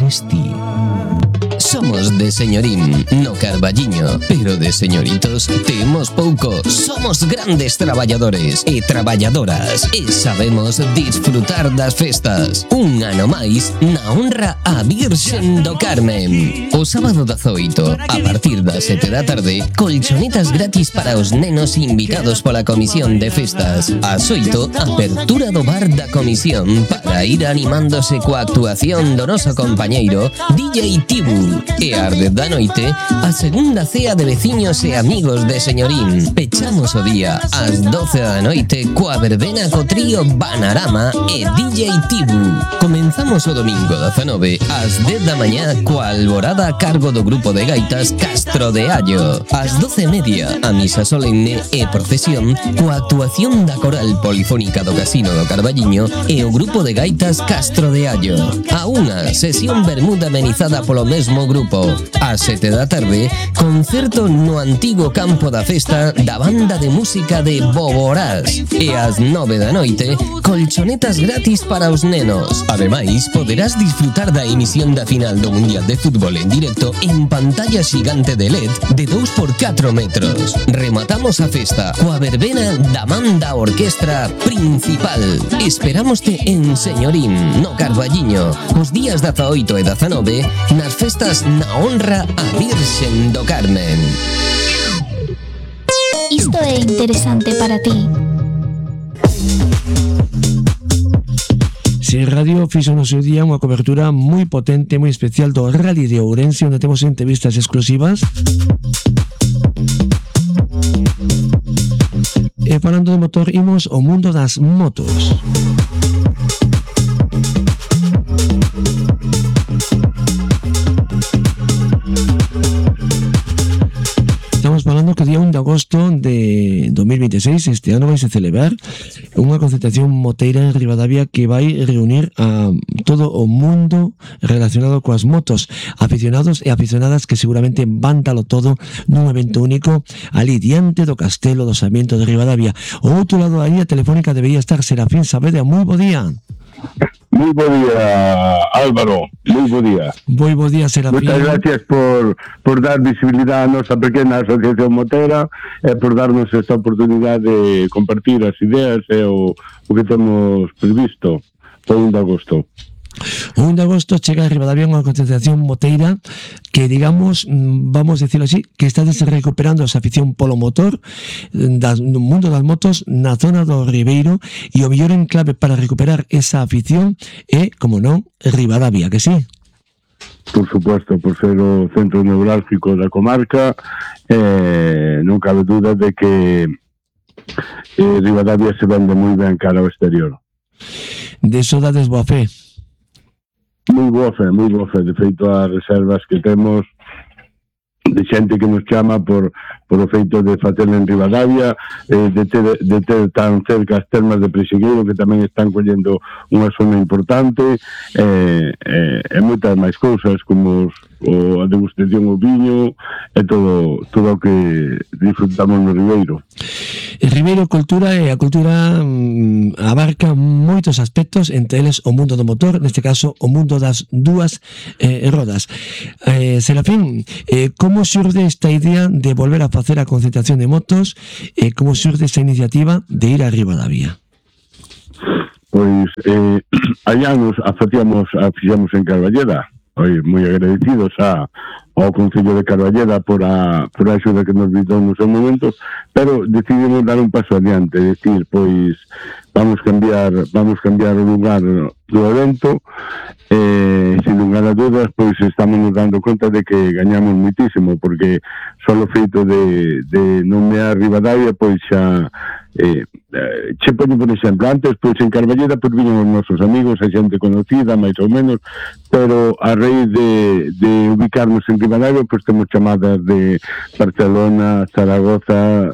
eres ti. Somos de Señorín, no Carballiño, pero de señoritos temos pouco. Somos grandes traballadores e traballadoras e sabemos disfrutar das festas. Un ano máis na honra a Virxen do Carmen. O sábado 18, a partir das 7 da tarde, colchonetas gratis para os nenos invitados pola Comisión de Festas. Ás 8, apertura do bar da Comisión para ir animándose coa actuación do noso compañeiro DJ Tibu. E a arde da noite, a segunda cea de veciños e amigos de Señorín. Pechamos o día ás 12 da noite coa verbena co trío Banarama e DJ Tibu. Comenzamos o domingo 19 ás 10 da mañá coa alborada a cargo do grupo de gaitas Castro de Allo. Ás 12:30 a misa solemne e procesión coa actuación da coral polifónica do Casino do Carballiño e o grupo de gaitas Castro de Allo. A unha sesión bermuda amenizada polo mesmo grupo. Ás 7 da tarde, concerto no antigo campo da festa da banda de música de Boborás. E ás 9 da noite, colchonetas gratis para os nenos. Ademais, poderás disfrutar da emisión da final do Mundial de Fútbol en directo en pantalla xigante de LED de 2x4 metros. Rematamos a festa coa verbena da man da orquestra principal. Esperámoste en Señorín, no Carballiño, os días 18 e 19, nas festas na honra a Virxen do Carmen. Isto é interesante para ti. Si Radio fixo no seu día unha cobertura moi potente, moi especial do Rally de Ourense, onde temos entrevistas exclusivas. E falando de motor, imos ao mundo das motos. Estamos falando que o día 1 de agosto de 2026, este ano, vai se celebrar unha concentración moteira en Ribadavia que vai reunir a todo o mundo relacionado coas motos, aficionados e aficionadas que seguramente van dalo todo nun evento único ali diante do Castelo do Sarmiento de Ribadavia. O outro lado da línea telefónica debería estar Serafín Saavedra. Moi bo día. Moi bo día, Álvaro, moi bo día. Moi bo día, Serafín. Moitas gracias por dar visibilidade a nosa pequena asociación motera e por darnos esta oportunidade de compartir as ideas e o que temos previsto o 1 de agosto. O 1 de agosto chega a Ribadavia unha concentración moteira que, digamos, vamos decirlo así, que está recuperando esa afición polo motor no mundo das motos na zona do Ribeiro, e o mellor enclave para recuperar esa afición é, como non, Ribadavia, que sí? Por supuesto, por ser o centro neurálgico da comarca, non cabe duda de que Ribadavia se vende moi ben cara ao exterior. De eso dades boa fe. Moi boa fe. De feito, as reservas que temos de xente que nos chama por o feito de facelo en Ribadavia, de ter tan cerca as termas de Presigueiro, que tamén están collendo unha zona importante, e moitas máis cousas, como a degustación o viño e todo o que disfrutamos no Ribeiro. Ribeiro Cultura, e a cultura abarca moitos aspectos, entre eles o mundo do motor, neste caso o mundo das dúas rodas. Serafín, como xurde esta idea de volver a facer a concentración de motos, e como xurde esta iniciativa de ir a Ribadavia? Pois hai anos fixemos en Carballeda, moi agradecidos ao Concello de Carballeda por a axuda que nos brindou nos seus momentos, pero decidimos dar un paso adiante, decir, pois vamos cambiar o lugar do evento, sin lugar a dudas, pois estamos nos dando conta de que gañamos muitísimo, porque só o feito de nomear Ribadavia, pois xa che poño por exemplo, antes pois en Carballeda pois viñan os nosos amigos, a xente conocida máis ou menos, pero a raíz de ubicarnos en Ribadavia, pois temos chamadas de Barcelona, Zaragoza,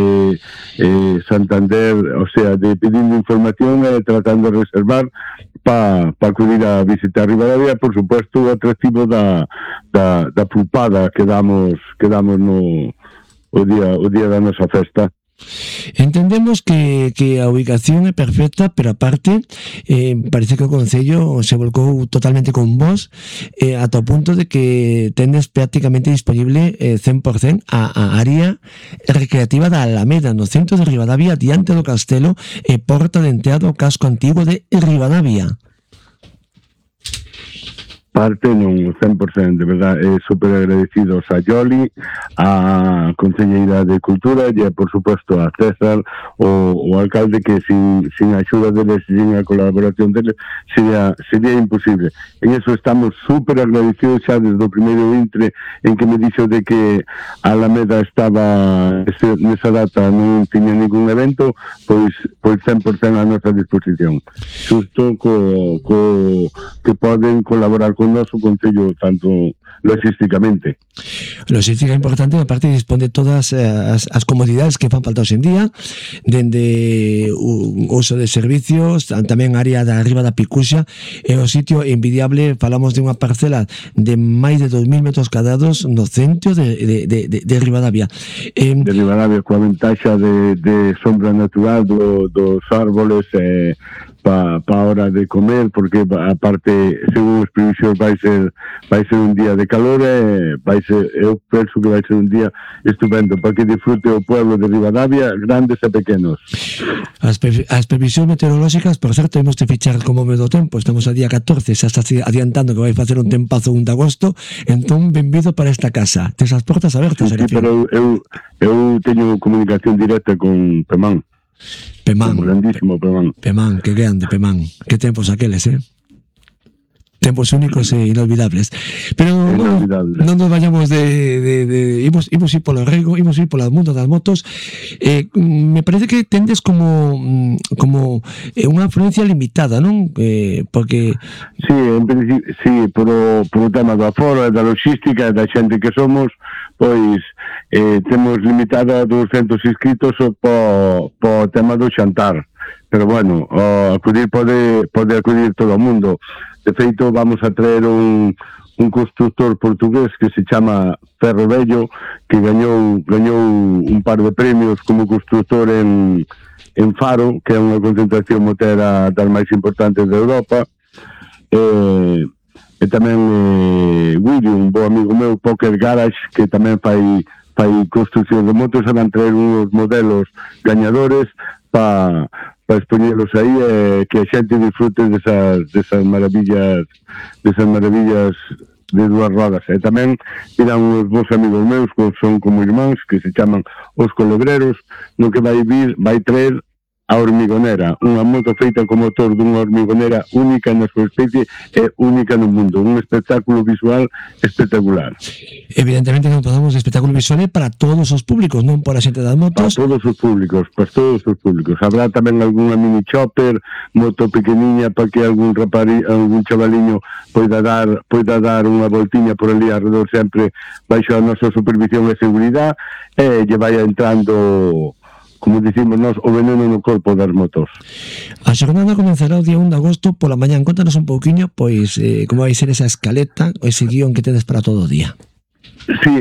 Santander, o sea, de pedindo información e tratando de reservar para acudir a visitar Ribadavia, por supuesto, o atractivo da pulpada que damos no o día da nosa festa. Entendemos que a ubicación é perfecta, pero aparte parece que o Concello se volcou totalmente con vos ata o punto de que tendes prácticamente disponible 100% a área recreativa da Alameda no centro de Ribadavia, diante do castelo e porta de entrada ao casco antigo de Ribadavia. Parte non 100%, de verdad, super agradecidos a Yoli, a Conselleira de Cultura e, por suposto, a César, o alcalde, que sin a axuda deles, sin a colaboración deles, sería imposible. En eso estamos super agradecidos xa desde o primeiro intre en que me dixo de que a Alameda estaba nesa data, non tiña ningún evento, pois 100% a nosa disposición. Xusto que poden colaborar con noso Concello tanto logísticamente. Logística importante, aparte dispón de todas as comodidades que fan falta hoxe en día, dende o uso de servicios, tamén área da arriba da Picuxa, é o sitio envidiable. Falamos de unha parcela de máis de 2.000 metros cuadrados no centro de Ribadavia. De Ribadavia, coa ventaxa de sombra natural dos árboles, para a hora de comer, porque aparte, según as previsións, vai ser un día de calor, eu penso que vai ser un día estupendo para que disfrute o pueblo de Ribadavia, grandes e pequenos. As previsións meteorolóxicas, por certo, hemos de fichar como me do tempo. Estamos a día 14, xa está adiantando que vai facer un tempazo 1 de agosto, entón benvido para esta casa. Tes as portas abertas, sí, pero eu teño comunicación directa con Pemán. Pemán, grandísimo Pemán. Pemán, que grande Pemán. Que tempos aqueles, tempos únicos e inolvidables. Pero non nos vayamos imos ir polo rego, imos ir polo mundo das motos. Me parece que tendes como unha afluencia limitada, non? Porque sí, en principio, sí, por o tema do aforo e da logística e da xente que somos, pois temos limitada a 200 inscritos po tema do xantar. Pero bueno, acudir pode acudir todo o mundo. De feito, vamos a traer un constructor portugués que se chama Ferro Bello, que gañou un par de premios como constructor en Faro, que é unha concentración motera das máis importantes de Europa. E tamén William, un bo amigo meu, Poker Garage, que tamén fai construcción de motos, e van traer uns modelos gañadores para expoñelos aí, que a xente disfrute desas maravillas de dúas rodas. E tamén irán uns bons amigos meus que son como irmáns, que se chaman Os Colebreros, no que vai traer a hormigonera, unha moto feita con motor dunha hormigonera única na súa especie e única no mundo, un espectáculo visual espectacular. Evidentemente non podemos espectáculo visual para todos os públicos, non para a xente das motos. Para todos os públicos. Habrá tamén algunha mini chopper, moto pequeniña para que algún chavaliño poida dar unha voltiña por ali alrededor, sempre baixo a nosa supervisión e seguridade, e lle vai entrando, como dicimos nós, o veneno no corpo das motos. A xornada comenzará o día 1 de agosto pola mañán. Contanos un pouquiño, pois, como vai ser esa escaleta, ese guión que tedes para todo o día. Sí,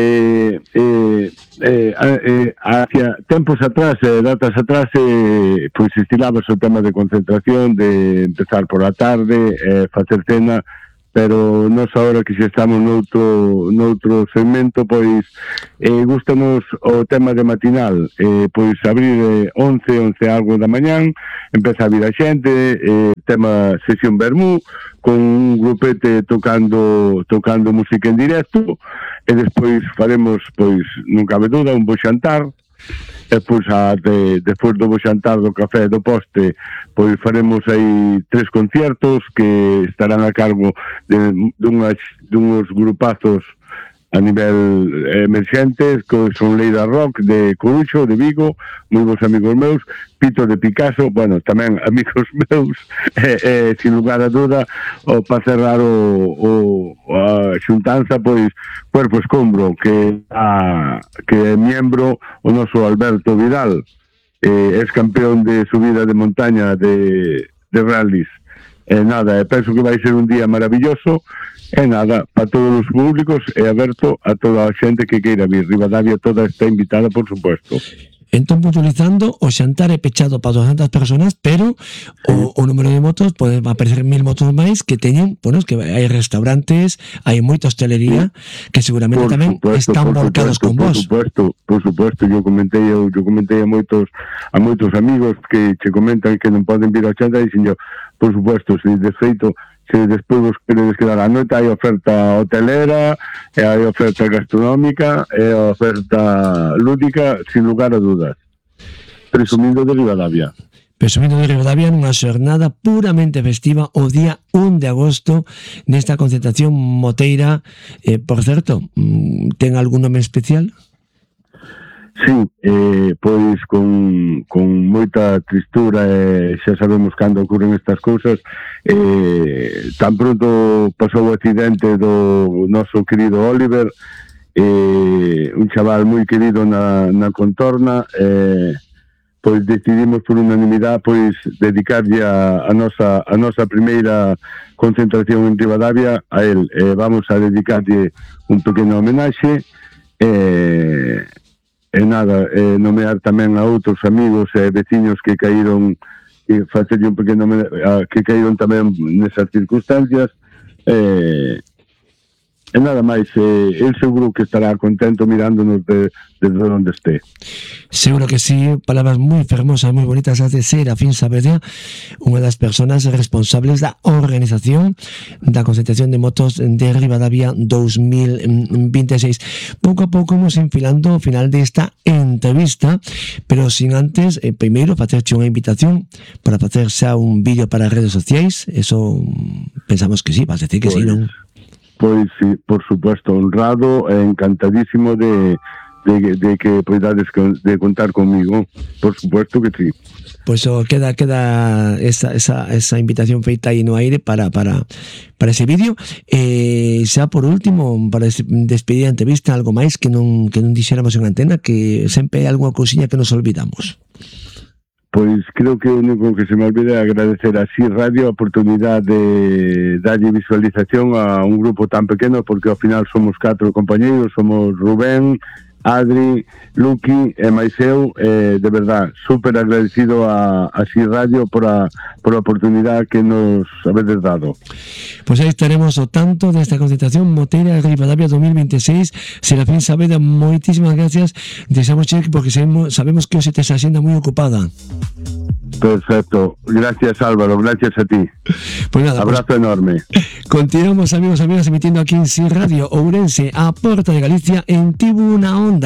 hacia tempos atrás, datas atrás, pois estilabas o tema de concentración, de empezar por a tarde, facer cena, pero nós agora que xa estamos noutro segmento, pois gustanos o tema de matinal, pois abrir 11 algo da mañán, empeza a vir a xente, tema sesión vermú, con un grupete tocando música en directo, e despois faremos, pois, non cabe duda, un bo xantar. E pois despois do bo xantar, do café e do poste, pois faremos aí 3 conciertos que estarán a cargo dunhos grupazos a nivel emerxente, que son Leira Rock de Coruxo, de Vigo, moi bons amigos meus, Pito de Picasso, bueno, tamén amigos meus, sin lugar a duda, para cerrar a xuntanza, pois Cuerpo Escombro, que é miembro o noso Alberto Vidal, é campeón de subida de montaña de rallies. Nada, penso que vai ser un día maravilloso. E nada, para todos os públicos é aberto a toda a xente que queira vir. Ribadavia toda está invitada, por supuesto. Entón, puntualizando, o xantar é pechado para 200 personas, pero o número de motos pode aparecer 1000 motos máis que teñen, bueno, que hai restaurantes, hai moita hostelería que seguramente Por tamén supuesto, están volcados con vos. Por supuesto, eu comentei a moitos amigos que che comentan que non poden vir ao xantar e dixen yo, por supuesto, se de feito, se despois vos queredes quedar a noite, hai oferta hotelera, e hai oferta gastronómica, e oferta lúdica, sin lugar a dudas. Presumindo de Ribadavia. Presumindo de Ribadavia nunha xornada puramente festiva o día 1 de agosto nesta concentración moteira. Por certo, ten algún nome especial? Sí, pois con moita tristura, xa sabemos cando ocurren estas cousas, tan pronto pasou o accidente do noso querido Oliver, un chaval moi querido na contorna, pois decidimos por unanimidade pois dedicarlle a nosa primeira concentración en Ribadavia a él. Vamos a dedicarlle un pequeno homenaxe, e nada, nomear tamén a outros amigos e veciños que caíron, e facerlle un pequeno que caíron tamén nesas circunstancias, e nada máis, el seguro que estará contento mirándonos desde onde este. Seguro que sí, palabras moi fermosas, moi bonitas as de Serafín Saavedra, unha das persoas responsables da organización da concentración de motos de Ribadavia 2026. Pouco a pouco vamos enfilando ao final desta entrevista, pero sin antes, primeiro, facerche unha invitación para facer xa un vídeo para as redes sociais. Eso pensamos que sí, vas a decir que sí, non? Pois sí, por supuesto, honrado e encantadísimo de que poidades de contar conmigo. Por supuesto que sí. Pois queda esa invitación feita aí no aire para ese vídeo. Xa por último, para despedir a entrevista, algo máis que non dixéramos en antena, que sempre hai algunha cousiña que nos olvidamos. Pois creo que o único que se me olvida é agradecer a SIR Radio a oportunidade de darlle visualización a un grupo tan pequeno, porque ao final somos 4 compañeiros, somos Rubén, Adri, Luqui e máis eu, de verdad, super agradecido a SIR Radio por a oportunidade que nos habedes dado. Pois aí estaremos ao tanto desta concentración moteira Ribadavia 2026. Serafín Saavedra, moitísimas gracias. Desamos cheque porque sabemos que hoxe tes a xenda moi ocupada. Perfecto, gracias Álvaro, gracias a ti. Pues nada, abrazo enorme. Continuamos, amigos, amigas, emitiendo aquí en SIR Radio Ourense, a Porta de Galicia, en Tribuna Onda.